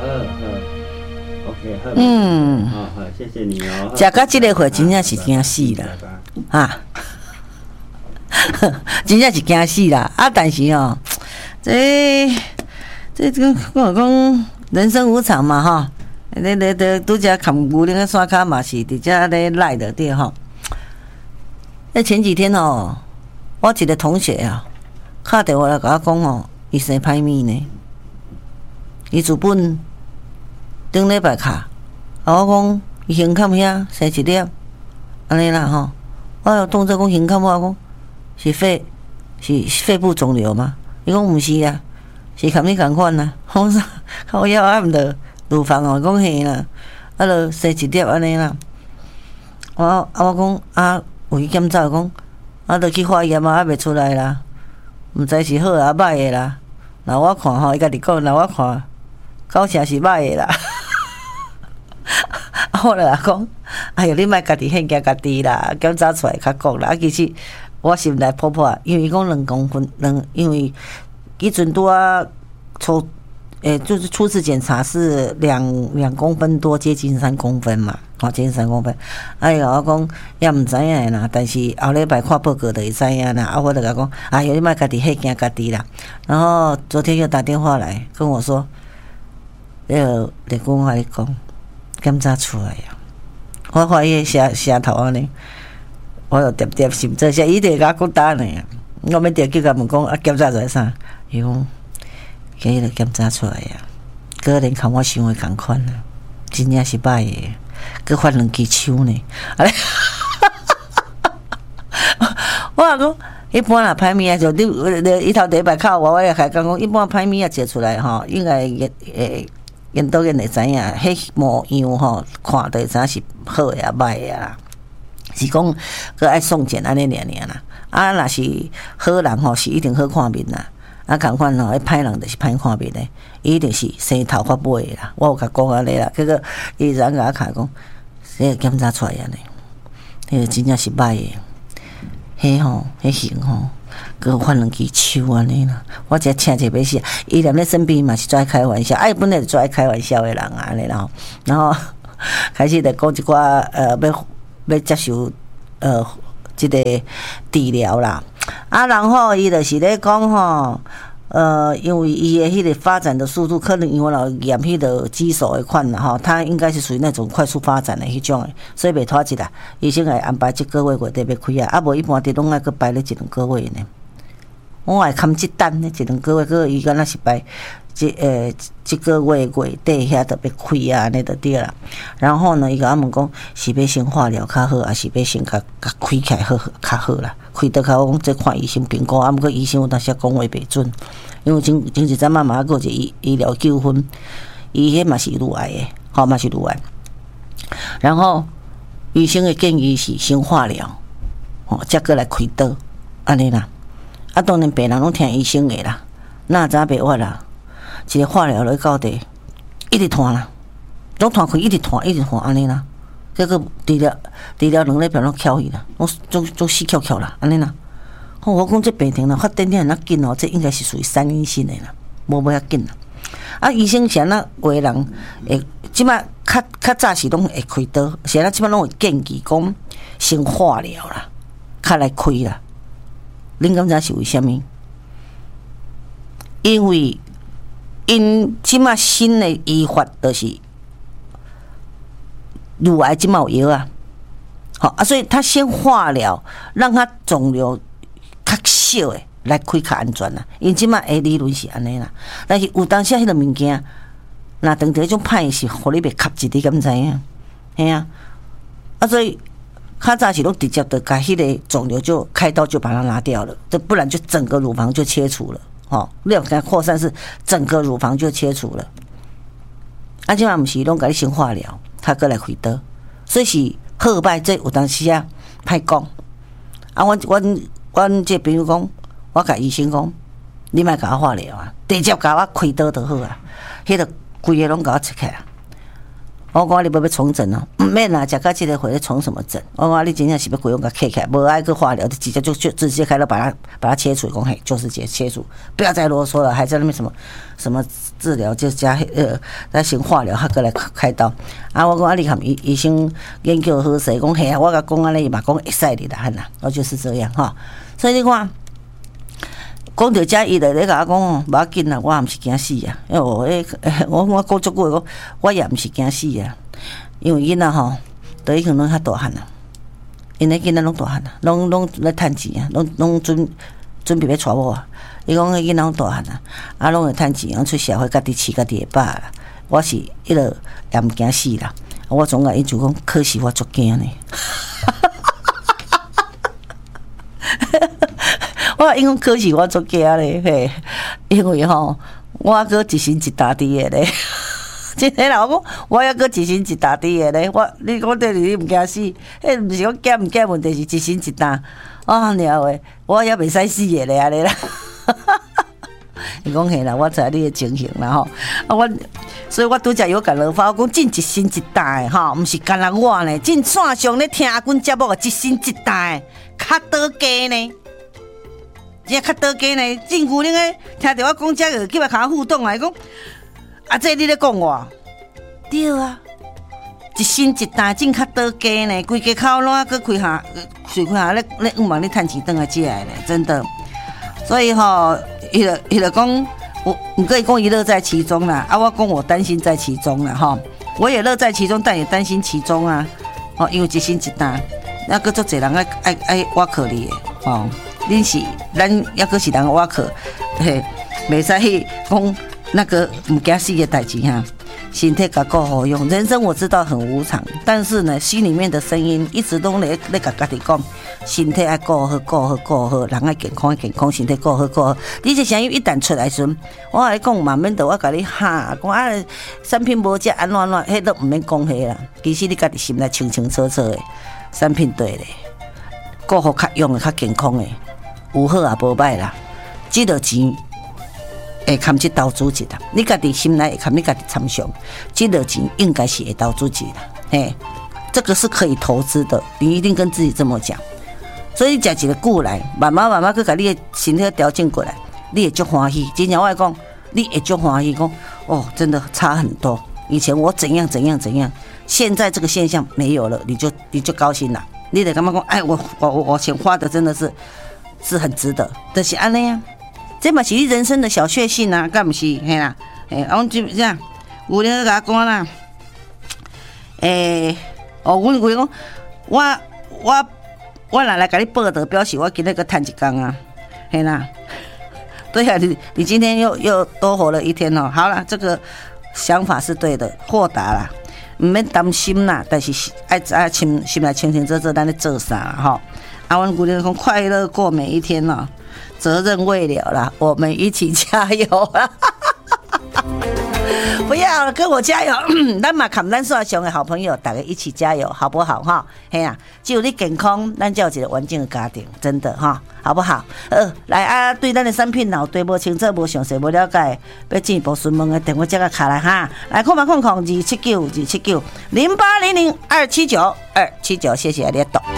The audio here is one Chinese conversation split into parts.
OK， 好。好，谢谢你哦。 食到这个货，真正是惊死啦！啊，真正是惊死啦！啊，但是哦，这我讲人生无常嘛哈。拄则看牛奶个山骹嘛是伫遮咧赖的对吼。那前几天哦，我一个同学啊，打电话来甲我讲哦，伊生歹物呢。伊自本顶礼拜卡，我讲伊胸坎遐生一粒，安尼啦吼。我有当作讲胸坎，我讲是肺部肿瘤吗？伊讲毋是啊，是坎你共款啦。我说靠腰啊，毋着乳房哦，讲嘿啦，啊，就生一粒安尼啦。我讲啊，有去检查讲，啊，就去化验啊，还袂出来啦，毋知是好啊歹的啦。那我看吼，伊家己讲，那我看。搞成是歹的啦，我就讲，哎哟，你莫家己限惊家己啦，检查出来较讲啦。其实我心内破破，因为伊讲2公分，因为迄阵拄啊就是初次检查是2公分多，接近3公分嘛，接近3公分。哎哟，我讲也毋知影啦，但是后礼拜看报告就会知影啦。我就甲讲，哎哟，你莫家己限惊家己啦。然后昨天又打电话来跟我说。立功我你讲，检查出来啊！我看伊舌头安尼，我就喋喋心做些，伊就甲我讲答案啊！我要直接甲问讲啊，检查出来啥？伊讲，今日检查出来啊，果然跟我想的同款啊，真正是歹的，佮发2支手呢！我讲。一般啦，歹物啊，就你伊头第一摆靠我也还讲，一般歹物啊接出来吼，应该因导演会知影，迄模样吼，看就会知影是好的啊，歹的啦。是讲佮爱送检安尼尔啦。啊，若是好人吼，是一定好看面啦。啊，共款吼，歹人就是歹看面的，伊一定是生头发尾的啦。我有甲讲安尼啦，结果伊人甲我讲讲，这检查出来安尼，迄真正是歹的。迄吼，迄型吼，佮发2支手安尼啦。我只请者要死，伊连咧身边嘛是做开玩笑，哎，本来就做开玩笑的人啊，安尼啦。然后开始就讲一寡要接受即个治疗啦。啊，然后伊就是咧讲吼。因为伊的迄个发展的速度，可能因为老验迄个激素的款啦吼，它应该是属于那种快速发展的迄种的，所以袂拖一啦。医生会安排1个月底要开啊，啊无一般伫拢爱搁排咧1、2个月呢。我会看这单呢，1、2个月，个伊敢若是排这个月底遐就要开啊，安尼就对啦。然后呢，伊甲我问讲是要先化疗较好，还是要先甲开起来好较好啦？开得较好，讲这看医生评估，啊，毋过医生有当时讲话袂准，因为前一阵嘛还有一个医疗纠纷，伊迄嘛是乳癌的，吼嘛是乳癌。然后医生的建议是先化疗，吼，再过来开刀，安尼啦。啊，当然病人拢听医生的啦，哪知袂话啦？一个化疗落到底，一直拖啦，拢拖开，一直拖安尼啦。这个治疗2礼拜拢翘去啦，拢死翘啦，安尼啦。我讲这病情啦，发展得那紧哦，这应该是属于3阴性的啦，无要紧啦。啊，医生是安那有的人会，即摆较早是拢会开刀，是安那即摆拢会建议讲先化疗啦，较来开啦。恁感觉是为虾米？因即摆新的医法就是乳癌即摆有药啊，好啊，所以他先化疗，让他肿瘤较小诶来开较安全啦。因即摆诶理论是安尼啦，但是有当时迄个物件，若当着迄种歹是，互你袂吸一，你敢知影？嘿啊，啊所以较早是拢直接的把迄个肿瘤就开刀就把它拿掉了，这不然就整个乳房就切除了。哦，你要给扩散是整个乳房就切除了。啊，即嘛毋是拢甲你先化疗，他过来开刀，所以是好歹这有当时啊歹讲。啊，阮这朋友讲，我甲医生讲，你莫甲我化疗啊，直接甲我开刀就好啊。迄个规个拢甲我切开啊。 我讲你要重整哦，唔免啦，食到这个回来重什么整？我讲你真正是要规用个切开，无爱去化疗，直接就直接开刀把它切除，讲嘿就是切除，不要再啰嗦了，还在那边什么治疗就加再先化疗，还过来开刀。啊，我讲你看医生研究好势，讲嘿啊，我甲讲安尼嘛，讲会使你啦，汉啦，我就是这样哈。所以你看。讲到遮，伊就咧甲我讲哦，无要紧啦，我也毋是惊死啊。因为我讲足久，我也毋是惊死啊。因为囡仔吼，都已经拢较大汉啦，因咧囡仔拢大汉啦，拢咧趁钱啊，拢准备要娶某啊。伊讲囡仔拢大汉啦，啊，拢会趁钱，出社会家己饲家己会饱啦。我是迄落也毋惊死啦。我总甲伊就讲，可是我足惊呢。我因讲可是我足惊咧，嘿，因为吼，我搁一身一大滴的咧，真诶啦，我讲我还搁一身一大滴的咧，你讲对你毋惊死，迄毋是讲惊毋惊问题，是一身一大，啊了诶，我也袂使死的咧安尼啦。伊讲嘿啦，我知你的情形啦吼，啊所以我拄则有甲老发讲，真一身一大诶吼，毋是干那我呢，真线上咧听阿君节目诶，一身一大诶，较倒家呢。这较倒家呢，真牛奶诶！听到我讲这个，叫来甲我互动啊！伊讲啊，这你咧讲我？对啊，一身一大，真较倒家呢，规家口拢搁开下，随开下咧往咧趁钱转来食诶咧，真的。所以吼，伊就讲，我唔可以讲伊乐在其中啦，啊，我讲我担心在其中啦，吼，我也乐在其中，但也担心其中啊，哦，因为一身一大，那个足侪人爱挖壳你诶，哦。恁是咱抑阁是人挖壳，嘿，袂使去讲那个毋惊死的代志哈。身体甲顾好用，人生我知道很无常，但是呢，心里面的声音一直都咧甲家己讲，身体爱顾好，人爱健康，身体顾好。你这声音一旦出来时，我甲你讲，慢慢的我甲你哈，讲啊，产品无食安怎，迄都毋免讲迄啦。其实你家己心内清楚的，产品对咧，顾好较用的较健康的。有好也无歹啦，这个钱会堪去投资一啦。你家己心内会堪你家己参详，这个钱应该是会投资一啦。嘿，这个是可以投资的，你一定跟自己这么讲。所以食一个久来，慢慢去把你的身体调整过来，你会足欢喜。真正我讲，你会足欢喜，讲哦，真的差很多。以前我怎样，现在这个现象没有了，你就高兴了。你得感觉讲，哎，我钱花的真的是很值得，就是安尼啊，这嘛是你人生的小确幸啊，敢不是？嘿啦，我就这样，有人甲我讲啦，阮讲，我来甲你报道，表示我今日个趁一工啊，嘿啦，对啊，你今天又多活了一天哦。好了，这个想法是对的，豁达啦，唔免担心啦，但是爱心内清清楚，咱咧做啥啦吼。阿文姑娘说：“快乐过每一天了，责任未了啦，我们一起加油啦！不要跟我加油，咱嘛看咱所上的好朋友，大家一起加油，好不好哈？嘿啊，只有你健康，咱才有一个完整的家庭，真的哈，好不好？来啊，对咱的产品脑对无清楚、无详细、无了解，要进一步询问的电话这个卡来哈，来看279 0800-279，谢谢你的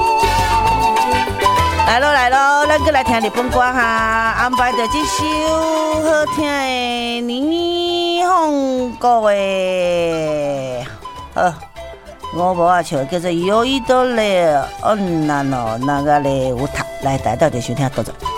来咯，咱搁来听日本歌哈，安排着这首好听的霓虹歌的，我无啊唱，叫做《有一朵雷女の流れ歌》，来，大家到底收听多少？